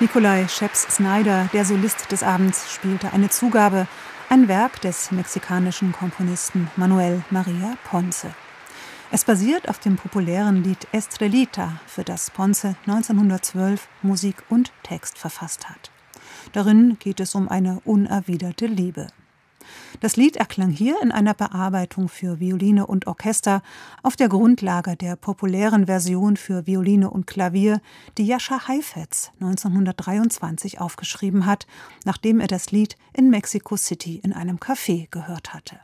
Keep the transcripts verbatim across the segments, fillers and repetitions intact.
Nikolai Scheps-Snyder, der Solist des Abends, spielte eine Zugabe, ein Werk des mexikanischen Komponisten Manuel María Ponce. Es basiert auf dem populären Lied Estrellita, für das Ponce neunzehnhundertzwölf Musik und Text verfasst hat. Darin geht es um eine unerwiderte Liebe. Das Lied erklang hier in einer Bearbeitung für Violine und Orchester auf der Grundlage der populären Version für Violine und Klavier, die Jascha Heifetz neunzehnhundertdreiundzwanzig aufgeschrieben hat, nachdem er das Lied in Mexico City in einem Café gehört hatte.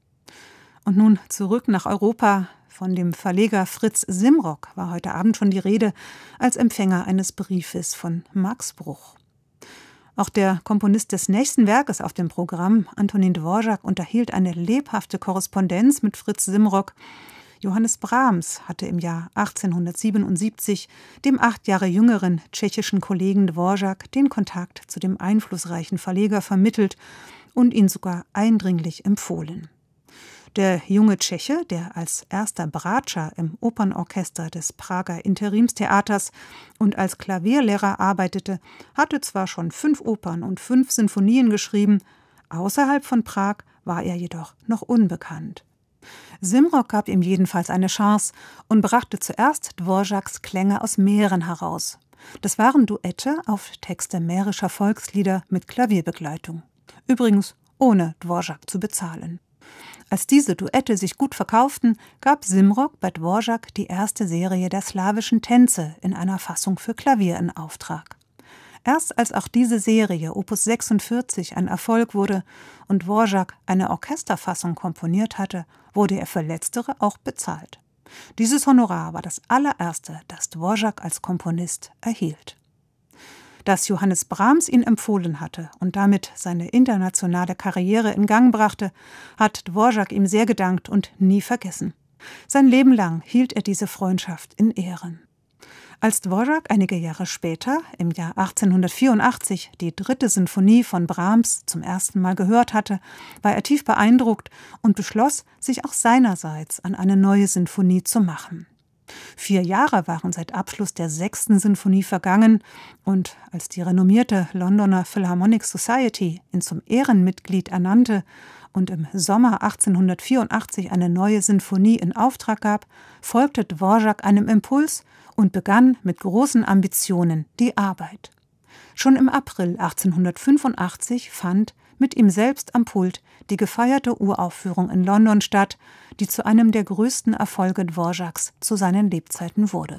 Und nun zurück nach Europa. Von dem Verleger Fritz Simrock war heute Abend schon die Rede als Empfänger eines Briefes von Max Bruch. Auch der Komponist des nächsten Werkes auf dem Programm, Antonín Dvořák, unterhielt eine lebhafte Korrespondenz mit Fritz Simrock. Johannes Brahms hatte im Jahr achtzehnhundertsiebenundsiebzig dem acht Jahre jüngeren tschechischen Kollegen Dvořák den Kontakt zu dem einflussreichen Verleger vermittelt und ihn sogar eindringlich empfohlen. Der junge Tscheche, der als erster Bratscher im Opernorchester des Prager Interimstheaters und als Klavierlehrer arbeitete, hatte zwar schon fünf Opern und fünf Sinfonien geschrieben, außerhalb von Prag war er jedoch noch unbekannt. Simrock gab ihm jedenfalls eine Chance und brachte zuerst Dvořáks Klänge aus Mähren heraus. Das waren Duette auf Texte mährischer Volkslieder mit Klavierbegleitung. Übrigens ohne Dvořák zu bezahlen. Als diese Duette sich gut verkauften, gab Simrock bei Dvořák die erste Serie der slawischen Tänze in einer Fassung für Klavier in Auftrag. Erst als auch diese Serie, Opus sechsundvierzig, ein Erfolg wurde und Dvořák eine Orchesterfassung komponiert hatte, wurde er für letztere auch bezahlt. Dieses Honorar war das allererste, das Dvořák als Komponist erhielt. Dass Johannes Brahms ihn empfohlen hatte und damit seine internationale Karriere in Gang brachte, hat Dvořák ihm sehr gedankt und nie vergessen. Sein Leben lang hielt er diese Freundschaft in Ehren. Als Dvořák einige Jahre später, im Jahr achtzehnhundertvierundachtzig, die dritte Sinfonie von Brahms zum ersten Mal gehört hatte, war er tief beeindruckt und beschloss, sich auch seinerseits an eine neue Sinfonie zu machen. Vier Jahre waren seit Abschluss der sechsten Sinfonie vergangen und als die renommierte Londoner Philharmonic Society ihn zum Ehrenmitglied ernannte und im Sommer achtzehnhundertvierundachtzig eine neue Sinfonie in Auftrag gab, folgte Dvořák einem Impuls und begann mit großen Ambitionen die Arbeit. Schon im April achtzehnhundertfünfundachtzig fand mit ihm selbst am Pult die gefeierte Uraufführung in London statt, die zu einem der größten Erfolge Dvořáks zu seinen Lebzeiten wurde.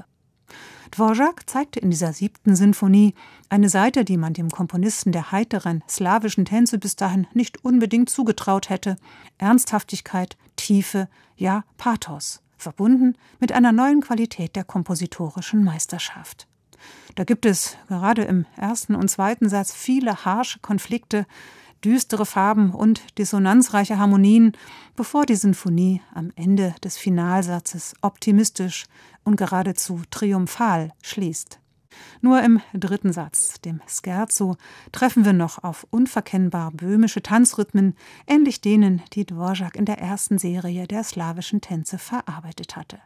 Dvořák zeigte in dieser siebten Sinfonie eine Seite, die man dem Komponisten der heiteren slawischen Tänze bis dahin nicht unbedingt zugetraut hätte: Ernsthaftigkeit, Tiefe, ja Pathos, verbunden mit einer neuen Qualität der kompositorischen Meisterschaft. Da gibt es gerade im ersten und zweiten Satz viele harsche Konflikte, düstere Farben und dissonanzreiche Harmonien, bevor die Sinfonie am Ende des Finalsatzes optimistisch und geradezu triumphal schließt. Nur im dritten Satz, dem Scherzo, treffen wir noch auf unverkennbar böhmische Tanzrhythmen, ähnlich denen, die Dvořák in der ersten Serie der slawischen Tänze verarbeitet hatte.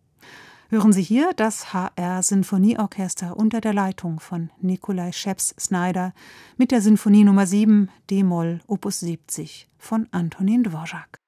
Hören Sie hier das H R-Sinfonieorchester unter der Leitung von Nikolai Scheps-Snyder mit der Sinfonie Nummer sieben, d-Moll, Opus siebzig von Antonín Dvořák.